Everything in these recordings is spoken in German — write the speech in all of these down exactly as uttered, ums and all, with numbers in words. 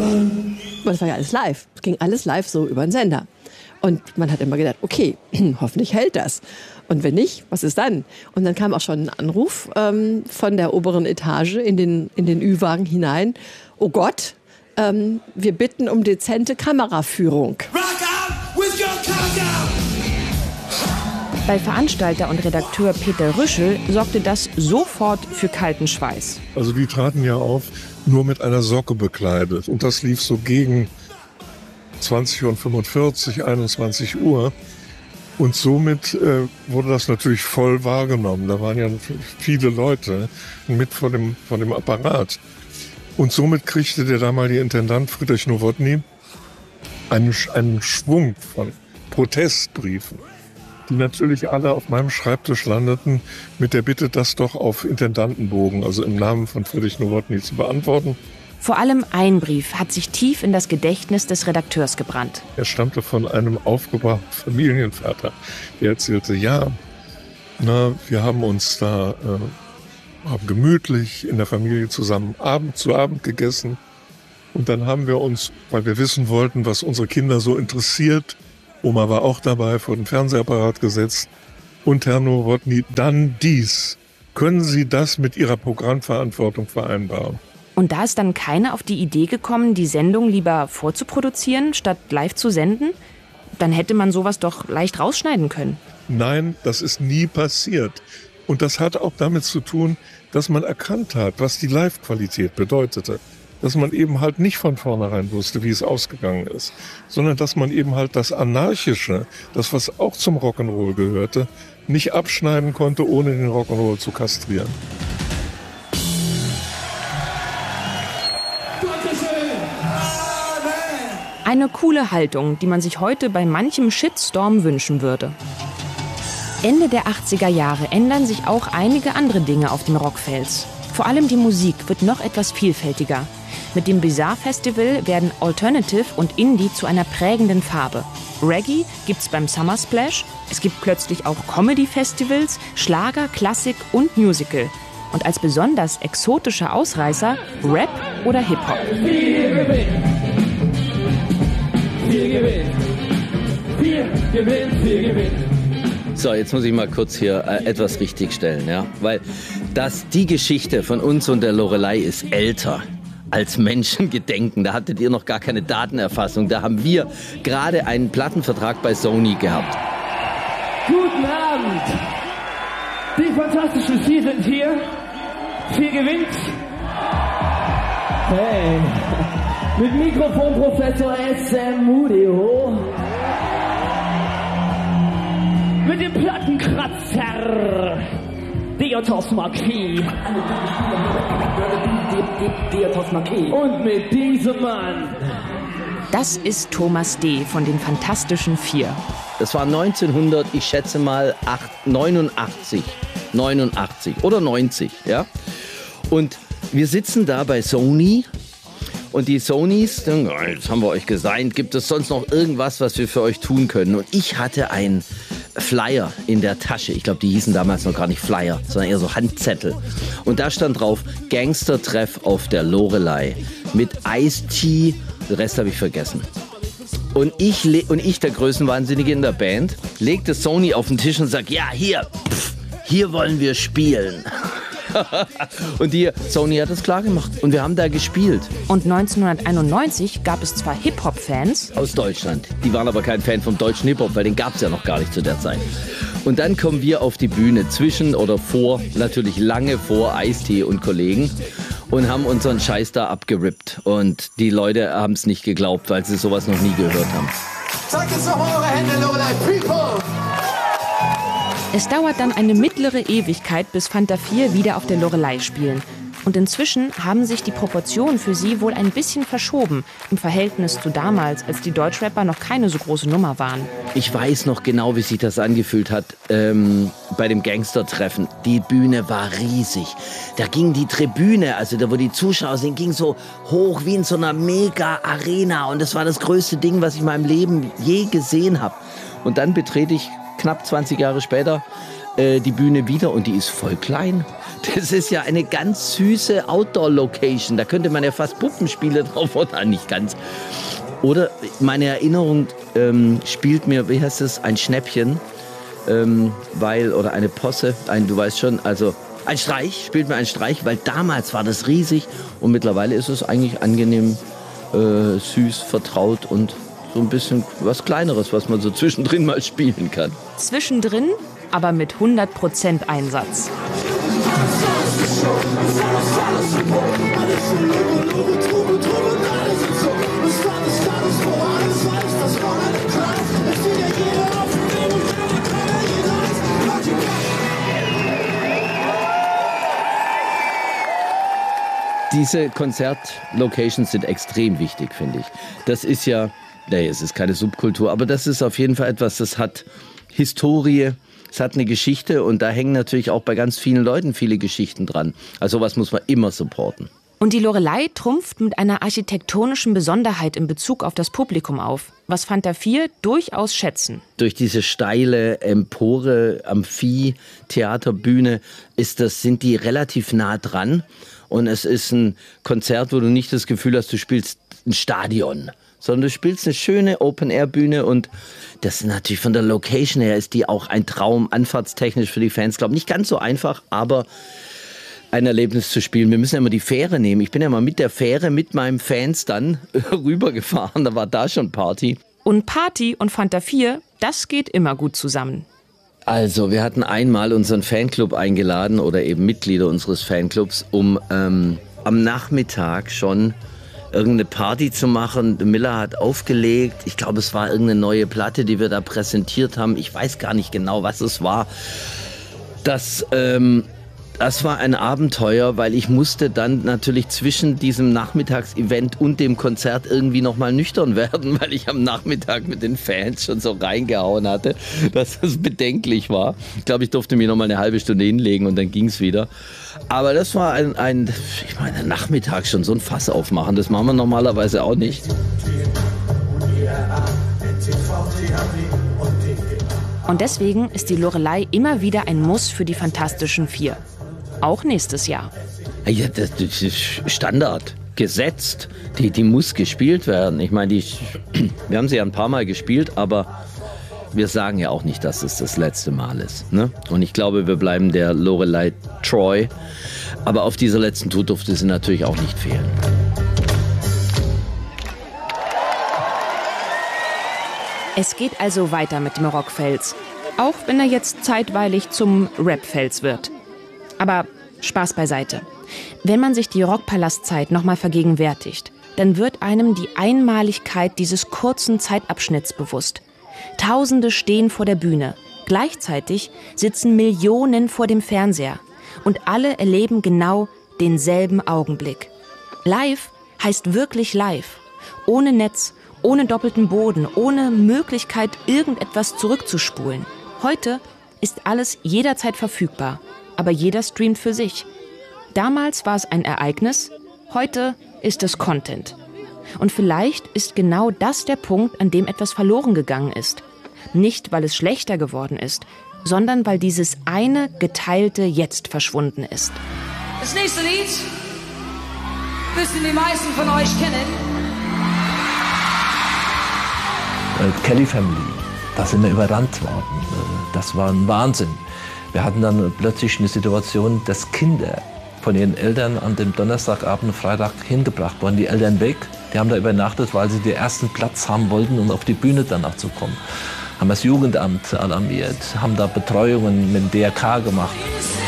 Und das war ja alles live. Es ging alles live so über den Sender. Und man hat immer gedacht, okay, hoffentlich hält das. Und wenn nicht, was ist dann? Und dann kam auch schon ein Anruf ähm, von der oberen Etage in den, in den Ü-Wagen hinein. Oh Gott, ähm, wir bitten um dezente Kameraführung. Rock out with your countdown! Bei Veranstalter und Redakteur Peter Rüschel sorgte das sofort für kalten Schweiß. Also die traten ja auf, nur mit einer Socke bekleidet. Und das lief so gegen zwanzig Uhr fünfundvierzig, einundzwanzig Uhr. Und somit äh, wurde das natürlich voll wahrgenommen. Da waren ja viele Leute mit vor dem, vor dem Apparat. Und somit kriegte der damalige Intendant Friedrich Nowotny einen, einen Schwung von Protestbriefen, die natürlich alle auf meinem Schreibtisch landeten, mit der Bitte, das doch auf Intendantenbogen, also im Namen von Friedrich Nowotny, zu beantworten. Vor allem ein Brief hat sich tief in das Gedächtnis des Redakteurs gebrannt. Er stammte von einem aufgebrachten Familienvater, der erzählte, ja, na, wir haben uns da äh, haben gemütlich in der Familie zusammen Abend zu Abend gegessen. Und dann haben wir uns, weil wir wissen wollten, was unsere Kinder so interessiert, Oma war auch dabei, vor den Fernsehapparat gesetzt. Und Herr Nowotny, dann dies. Können Sie das mit Ihrer Programmverantwortung vereinbaren? Und da ist dann keiner auf die Idee gekommen, die Sendung lieber vorzuproduzieren, statt live zu senden? Dann hätte man sowas doch leicht rausschneiden können. Nein, das ist nie passiert. Und das hat auch damit zu tun, dass man erkannt hat, was die Live-Qualität bedeutete. Dass man eben halt nicht von vornherein wusste, wie es ausgegangen ist, sondern dass man eben halt das Anarchische, das was auch zum Rock'n'Roll gehörte, nicht abschneiden konnte, ohne den Rock'n'Roll zu kastrieren. Eine coole Haltung, die man sich heute bei manchem Shitstorm wünschen würde. Ende der achtziger Jahre ändern sich auch einige andere Dinge auf den Rockfels. Vor allem die Musik wird noch etwas vielfältiger. Mit dem Bizarre Festival werden Alternative und Indie zu einer prägenden Farbe. Reggae gibt's beim Summer Splash. Es gibt plötzlich auch Comedy-Festivals, Schlager, Klassik und Musical. Und als besonders exotischer Ausreißer Rap oder Hip-Hop. Viel Gewinn, viel Gewinn, viel Gewinn, viel Gewinn. So, jetzt muss ich mal kurz hier äh, etwas richtigstellen, ja, weil das die Geschichte von uns und der Loreley ist älter als Menschengedenken. Da hattet ihr noch gar keine Datenerfassung. Da haben wir gerade einen Plattenvertrag bei Sony gehabt. Guten Abend! Die fantastischen Vier sind hier. Vier gewinnt. Hey, mit Mikrofonprofessor S M Udio. Mit dem Plattenkratzer Diotos Marquis. Und mit diesem Mann. Das ist Thomas D. von den Fantastischen Vier. Das war neunzehnhundert, ich schätze mal neunundachtzig, neunundachtzig oder neunzig, ja. Und wir sitzen da bei Sony. Und die Sonys, jetzt haben wir euch gesigned, gibt es sonst noch irgendwas, was wir für euch tun können? Und ich hatte einen Flyer in der Tasche. Ich glaube, die hießen damals noch gar nicht Flyer, sondern eher so Handzettel. Und da stand drauf, Gangstertreff auf der Loreley mit Ice-T, den Rest habe ich vergessen. Und ich, und ich, der Größenwahnsinnige in der Band, legte Sony auf den Tisch und sagt, ja, hier, pff, hier wollen wir spielen. Und die Sony hat es klar gemacht. Und wir haben da gespielt. Und neunzehnhunderteinundneunzig gab es zwar Hip-Hop-Fans. Aus Deutschland. Die waren aber kein Fan vom deutschen Hip-Hop, weil den gab es ja noch gar nicht zu der Zeit. Und dann kommen wir auf die Bühne, zwischen oder vor, natürlich lange vor Ice-T und Kollegen. Und haben unseren Scheiß da abgerippt. Und die Leute haben es nicht geglaubt, weil sie sowas noch nie gehört haben. Zeigt jetzt noch mal eure Hände, Loreley, People! Es dauert dann eine mittlere Ewigkeit, bis Fanta vier wieder auf der Loreley spielen. Und inzwischen haben sich die Proportionen für sie wohl ein bisschen verschoben im Verhältnis zu damals, als die Deutschrapper noch keine so große Nummer waren. Ich weiß noch genau, wie sich das angefühlt hat ähm, bei dem Gangstertreffen. Die Bühne war riesig. Da ging die Tribüne, also da wo die Zuschauer sind, ging so hoch wie in so einer Mega-Arena. Und das war das größte Ding, was ich in meinem Leben je gesehen habe. Und dann betrete ich knapp zwanzig Jahre später äh, die Bühne wieder und die ist voll klein. Das ist ja eine ganz süße Outdoor-Location. Da könnte man ja fast Puppenspiele drauf, oder nicht ganz. Oder meine Erinnerung ähm, spielt mir, wie heißt das, ein Schnäppchen, ähm, weil, oder eine Posse, ein, du weißt schon, also ein Streich, spielt mir ein Streich, weil damals war das riesig und mittlerweile ist es eigentlich angenehm, äh, süß, vertraut und so ein bisschen was Kleineres, was man so zwischendrin mal spielen kann. Zwischendrin, aber mit hundert Prozent Einsatz. Diese Konzertlocations sind extrem wichtig, finde ich. Das ist ja, nee, es ist keine Subkultur, aber das ist auf jeden Fall etwas, das hat Historie, es hat eine Geschichte und da hängen natürlich auch bei ganz vielen Leuten viele Geschichten dran. Also sowas muss man immer supporten. Und die Loreley trumpft mit einer architektonischen Besonderheit in Bezug auf das Publikum auf, was Fanta vier durchaus schätzen. Durch diese steile Empore, Amphitheaterbühne ist das, sind die relativ nah dran. Und es ist ein Konzert, wo du nicht das Gefühl hast, du spielst ein Stadion, sondern du spielst eine schöne Open-Air-Bühne und das ist natürlich von der Location her ist die auch ein Traum, anfahrtstechnisch für die Fans, glaube ich, nicht ganz so einfach, aber ein Erlebnis zu spielen. Wir müssen ja immer die Fähre nehmen. Ich bin ja mal mit der Fähre, mit meinen Fans dann rübergefahren, da war da schon Party. Und Party und Fanta vier, das geht immer gut zusammen. Also, wir hatten einmal unseren Fanclub eingeladen oder eben Mitglieder unseres Fanclubs, um ähm, am Nachmittag schon irgendeine Party zu machen. Miller hat aufgelegt. Ich glaube, es war irgendeine neue Platte, die wir da präsentiert haben. Ich weiß gar nicht genau, was es war. Das, ähm, das war ein Abenteuer, weil ich musste dann natürlich zwischen diesem Nachmittagsevent und dem Konzert irgendwie nochmal nüchtern werden, weil ich am Nachmittag mit den Fans schon so reingehauen hatte, dass es bedenklich war. Ich glaube, ich durfte mir nochmal eine halbe Stunde hinlegen und dann ging es wieder. Aber das war ein, ein, ich meine, Nachmittag schon so ein Fass aufmachen, das machen wir normalerweise auch nicht. Und deswegen ist die Loreley immer wieder ein Muss für die Fantastischen Vier. Auch nächstes Jahr. Ja, das ist Standard, gesetzt. Die, die muss gespielt werden. Ich meine, die, wir haben sie ja ein paar Mal gespielt, aber wir sagen ja auch nicht, dass es das letzte Mal ist. Ne? Und ich glaube, wir bleiben der Loreley treu. Aber auf dieser letzten Tour durfte sie natürlich auch nicht fehlen. Es geht also weiter mit dem Rockfels. Auch wenn er jetzt zeitweilig zum Rapfels wird. Aber Spaß beiseite. Wenn man sich die Rockpalastzeit nochmal vergegenwärtigt, dann wird einem die Einmaligkeit dieses kurzen Zeitabschnitts bewusst. Tausende stehen vor der Bühne. Gleichzeitig sitzen Millionen vor dem Fernseher. Und alle erleben genau denselben Augenblick. Live heißt wirklich live. Ohne Netz, ohne doppelten Boden, ohne Möglichkeit, irgendetwas zurückzuspulen. Heute ist alles jederzeit verfügbar. Aber jeder streamt für sich. Damals war es ein Ereignis, heute ist es Content. Und vielleicht ist genau das der Punkt, an dem etwas verloren gegangen ist. Nicht, weil es schlechter geworden ist, sondern weil dieses eine geteilte Jetzt verschwunden ist. Das nächste Lied müssen die meisten von euch kennen. Äh, Kelly Family, da sind wir überrannt worden. Das war ein Wahnsinn. Wir hatten dann plötzlich eine Situation, dass Kinder von ihren Eltern an dem Donnerstagabend, Freitag hingebracht wurden. Die Eltern weg, die haben da übernachtet, weil sie den ersten Platz haben wollten, um auf die Bühne danach zu kommen. Haben das Jugendamt alarmiert, haben da Betreuungen mit dem D R K gemacht.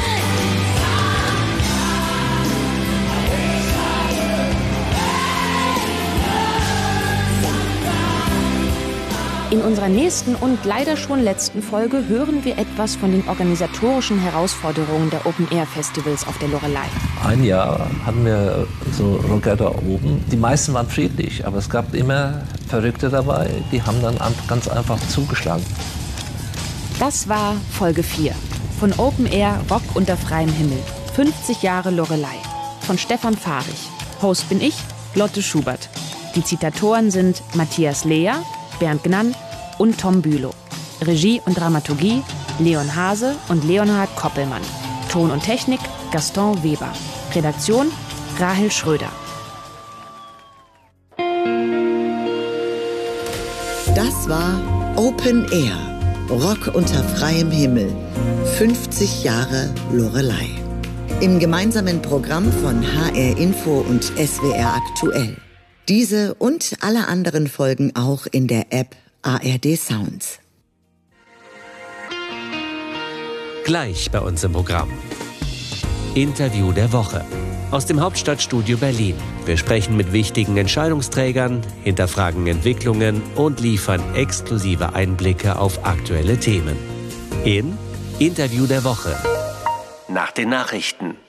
In unserer nächsten und leider schon letzten Folge hören wir etwas von den organisatorischen Herausforderungen der Open-Air-Festivals auf der Loreley. Ein Jahr hatten wir so Rocker da oben. Die meisten waren friedlich, aber es gab immer Verrückte dabei, die haben dann ganz einfach zugeschlagen. Das war Folge vier von Open Air Rock unter freiem Himmel. fünfzig Jahre Loreley von Stefan Fahrig. Host bin ich, Lotte Schubert. Die Zitatoren sind Matthias Lea, Bernd Gnann und Tom Bülow. Regie und Dramaturgie Leon Hase und Leonhard Koppelmann. Ton und Technik Gaston Weber. Redaktion Rahel Schröder. Das war Open Air. Rock unter freiem Himmel. fünfzig Jahre Loreley. Im gemeinsamen Programm von H R Info und S W R Aktuell. Diese und alle anderen Folgen auch in der App A R D Sounds. Gleich bei uns im Programm. Interview der Woche. Aus dem Hauptstadtstudio Berlin. Wir sprechen mit wichtigen Entscheidungsträgern, hinterfragen Entwicklungen und liefern exklusive Einblicke auf aktuelle Themen. In Interview der Woche. Nach den Nachrichten.